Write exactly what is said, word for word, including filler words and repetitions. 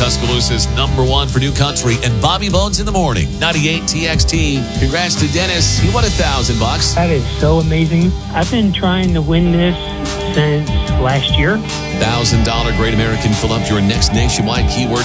Tuscaloosa's number one for new country, and Bobby Bones in the morning. ninety-eight T X T. Congrats to Dennis. He won a thousand bucks. That is so amazing. I've been trying to win this since last year. Thousand dollar Great American Fill Up. Your next nationwide keyword